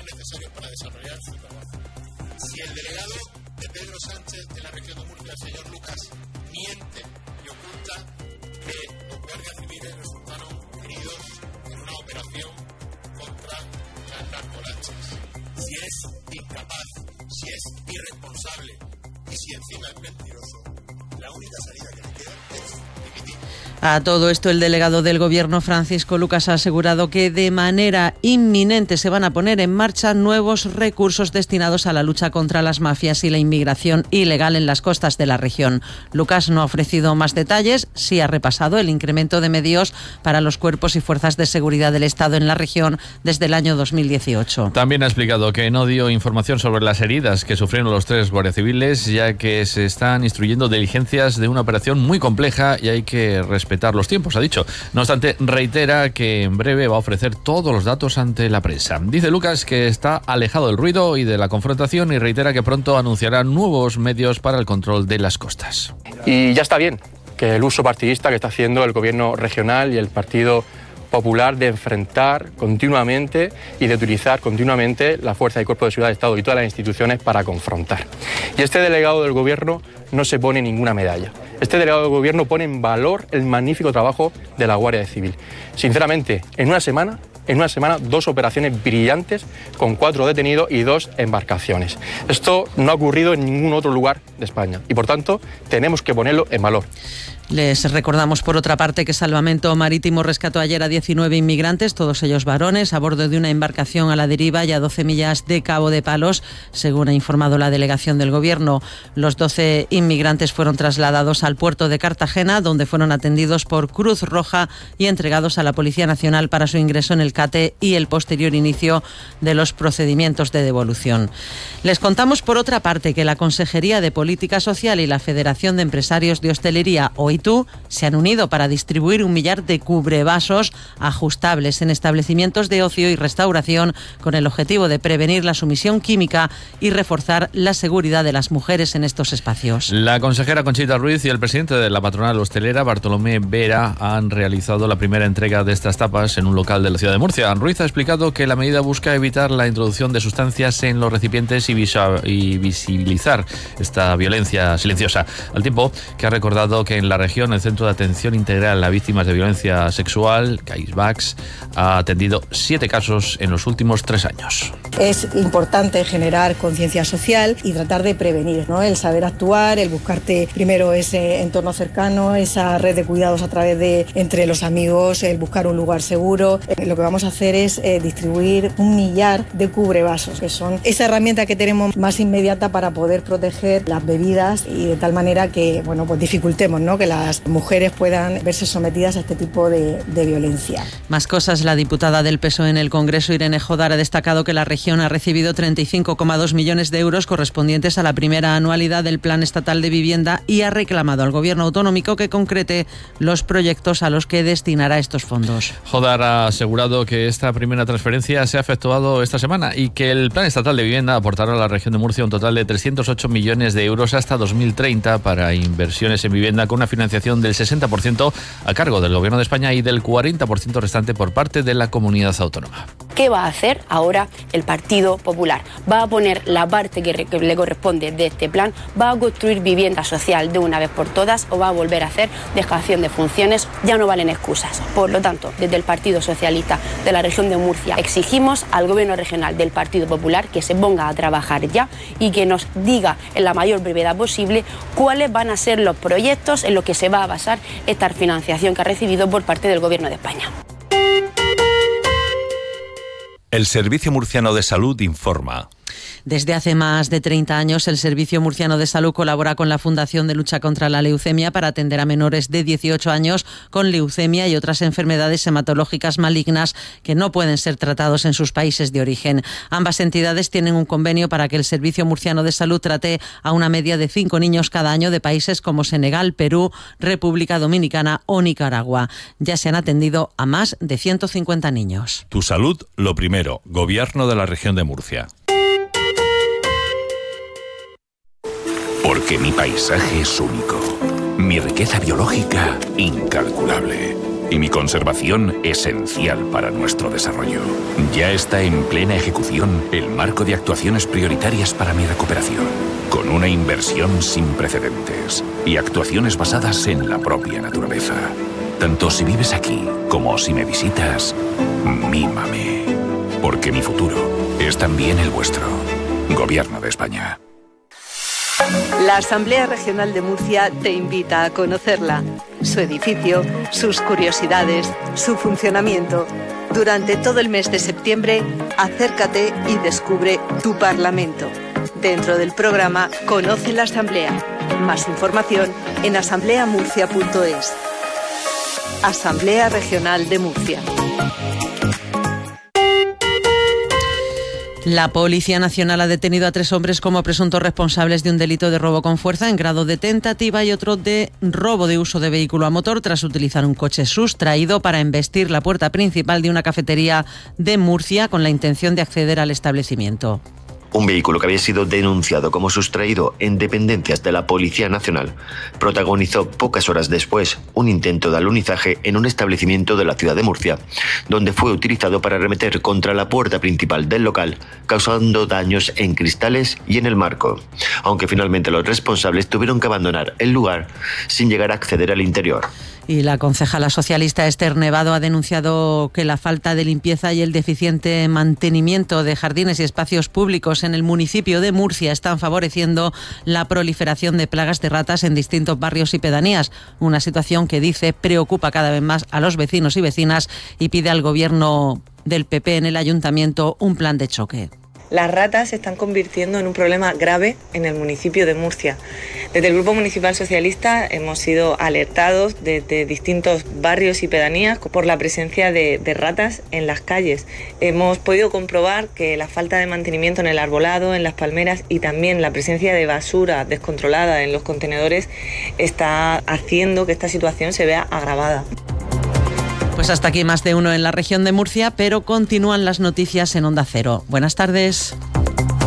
medios necesarios para desarrollar su trabajo. Si el delegado de Pedro Sánchez de la región de Murcia, el señor Lucas, miente y oculta que los guardias civiles resultaron heridos en una operación contra las narcolanchas, si es incapaz, si es irresponsable y si encima es mentiroso, la única salida que le queda es dimitir. A todo esto, el delegado del Gobierno, Francisco Lucas, ha asegurado que de manera inminente se van a poner en marcha nuevos recursos destinados a la lucha contra las mafias y la inmigración ilegal en las costas de la región. Lucas no ha ofrecido más detalles, sí ha repasado el incremento de medios para los cuerpos y fuerzas de seguridad del Estado en la región desde el año 2018. También ha explicado que no dio información sobre las heridas que sufrieron los 3 guardias civiles, ya que se están instruyendo diligencias de una operación muy compleja y hay que respetar los tiempos, ha dicho. No obstante, reitera que en breve va a ofrecer todos los datos ante la prensa. Dice Lucas que está alejado del ruido y de la confrontación y reitera que pronto anunciará nuevos medios para el control de las costas. Y ya está bien que el uso partidista que está haciendo el gobierno regional y el Partido Popular de enfrentar continuamente y de utilizar continuamente la fuerza y cuerpo de seguridad de Estado y todas las instituciones para confrontar. Y este delegado del gobierno no se pone ninguna medalla. Este delegado del gobierno pone en valor el magnífico trabajo de la Guardia Civil. Sinceramente, en una semana 2 operaciones brillantes con 4 detenidos y 2 embarcaciones. Esto no ha ocurrido en ningún otro lugar de España y por tanto tenemos que ponerlo en valor. Les recordamos, por otra parte, que Salvamento Marítimo rescató ayer a 19 inmigrantes, todos ellos varones, a bordo de una embarcación a la deriva y a 12 millas de Cabo de Palos, según ha informado la delegación del Gobierno. Los 12 inmigrantes fueron trasladados al puerto de Cartagena, donde fueron atendidos por Cruz Roja y entregados a la Policía Nacional para su ingreso en el CATE y el posterior inicio de los procedimientos de devolución. Les contamos, por otra parte, que la Consejería de Política Social y la Federación de Empresarios de Hostelería, OITU, se han unido para distribuir 1 millar de cubrevasos ajustables en establecimientos de ocio y restauración con el objetivo de prevenir la sumisión química y reforzar la seguridad de las mujeres en estos espacios. La consejera Conchita Ruiz y el presidente de la patronal hostelera, Bartolomé Vera, han realizado la primera entrega de estas tapas en un local de la ciudad de Murcia. Ruiz ha explicado que la medida busca evitar la introducción de sustancias en los recipientes y visibilizar esta violencia silenciosa, al tiempo que ha recordado que en la región el Centro de Atención Integral a Víctimas de Violencia Sexual, CAISVAX, ha atendido 7 casos en los últimos 3 años. Es importante generar conciencia social y tratar de prevenir, ¿no? El saber actuar, el buscarte primero ese entorno cercano, esa red de cuidados a través de entre los amigos, el buscar un lugar seguro. Lo que vamos a hacer es distribuir 1 millar de cubrevasos, que son esa herramienta que tenemos más inmediata para poder proteger las bebidas y de tal manera que, bueno, pues dificultemos, ¿no?, que las mujeres puedan verse sometidas a este tipo de violencia. Más cosas. La diputada del PSOE en el Congreso, Irene Jodar, ha destacado que la región ha recibido 35,2 millones de euros correspondientes a la primera anualidad del Plan Estatal de Vivienda y ha reclamado al Gobierno autonómico que concrete los proyectos a los que destinará estos fondos. Jodar ha asegurado que esta primera transferencia se ha efectuado esta semana y que el Plan Estatal de Vivienda aportará a la región de Murcia un total de 308 millones de euros hasta 2030 para inversiones en vivienda, con una financiación del 60% a cargo del Gobierno de España y del 40% restante por parte de la comunidad autónoma. ¿Qué va a hacer ahora el Partido Popular? Va a poner la parte que le corresponde de este plan, va a construir vivienda social de una vez por todas o va a volver a hacer dejación de funciones. Ya no valen excusas. Por lo tanto, desde el Partido Socialista de la región de Murcia exigimos al Gobierno regional del Partido Popular que se ponga a trabajar ya y que nos diga en la mayor brevedad posible cuáles van a ser los proyectos en los que se va a basar esta financiación que ha recibido por parte del Gobierno de España. El Servicio Murciano de Salud informa. Desde hace más de 30 años, el Servicio Murciano de Salud colabora con la Fundación de Lucha contra la Leucemia para atender a menores de 18 años con leucemia y otras enfermedades hematológicas malignas que no pueden ser tratados en sus países de origen. Ambas entidades tienen un convenio para que el Servicio Murciano de Salud trate a una media de 5 niños cada año de países como Senegal, Perú, República Dominicana o Nicaragua. Ya se han atendido a más de 150 niños. Tu salud, lo primero. Gobierno de la región de Murcia. Porque mi paisaje es único, mi riqueza biológica incalculable y mi conservación esencial para nuestro desarrollo. Ya está en plena ejecución el marco de actuaciones prioritarias para mi recuperación, con una inversión sin precedentes y actuaciones basadas en la propia naturaleza. Tanto si vives aquí como si me visitas, mímame, porque mi futuro es también el vuestro. Gobierno de España. La Asamblea Regional de Murcia te invita a conocerla, su edificio, sus curiosidades, su funcionamiento. Durante todo el mes de septiembre, acércate y descubre tu Parlamento. Dentro del programa Conoce la Asamblea. Más información en asambleamurcia.es. Asamblea Regional de Murcia. La Policía Nacional ha detenido a 3 hombres como presuntos responsables de un delito de robo con fuerza en grado de tentativa y otro de robo de uso de vehículo a motor tras utilizar un coche sustraído para embestir la puerta principal de una cafetería de Murcia con la intención de acceder al establecimiento. Un vehículo que había sido denunciado como sustraído en dependencias de la Policía Nacional protagonizó pocas horas después un intento de alunizaje en un establecimiento de la ciudad de Murcia, donde fue utilizado para arremeter contra la puerta principal del local, causando daños en cristales y en el marco, aunque finalmente los responsables tuvieron que abandonar el lugar sin llegar a acceder al interior. Y la concejala socialista Esther Nevado ha denunciado que la falta de limpieza y el deficiente mantenimiento de jardines y espacios públicos en el municipio de Murcia están favoreciendo la proliferación de plagas de ratas en distintos barrios y pedanías, una situación que dice preocupa cada vez más a los vecinos y vecinas y pide al gobierno del PP en el ayuntamiento un plan de choque. Las ratas se están convirtiendo en un problema grave en el municipio de Murcia. Desde el Grupo Municipal Socialista hemos sido alertados desde distintos barrios y pedanías por la presencia de ratas en las calles. Hemos podido comprobar que la falta de mantenimiento en el arbolado, en las palmeras y también la presencia de basura descontrolada en los contenedores está haciendo que esta situación se vea agravada. Pues hasta aquí Más de Uno en la región de Murcia, pero continúan las noticias en Onda Cero. Buenas tardes.